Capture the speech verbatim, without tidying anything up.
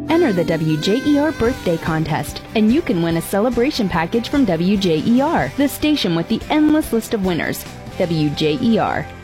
Enter the W J E R birthday contest, and you can win a celebration package from W J E R, the station with the endless list of winners. W J E R,